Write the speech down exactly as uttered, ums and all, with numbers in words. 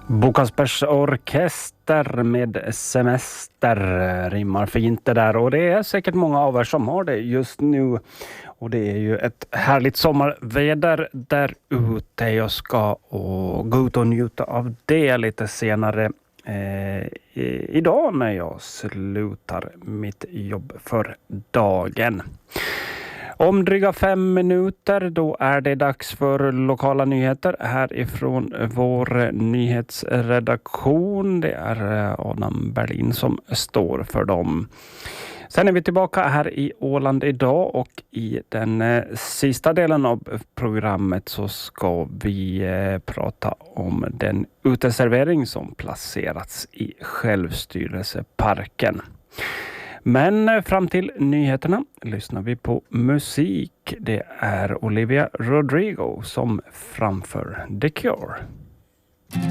Bokaspers orkester med semester rimmar fint det där, och det är säkert många av er som har det just nu. Och det är ju ett härligt sommarväder där ute. Jag ska och gå ut och njuta av det lite senare eh, idag när jag slutar mitt jobb för dagen. Om dryga fem minuter då är det dags för lokala nyheter härifrån vår nyhetsredaktion. Det är Adam Berlin som står för dem. Sen är vi tillbaka här i Åland idag, och i den sista delen av programmet så ska vi prata om den uteservering som placerats i självstyrelseparken. Men fram till nyheterna lyssnar vi på musik. Det är Olivia Rodrigo som framför The Cure.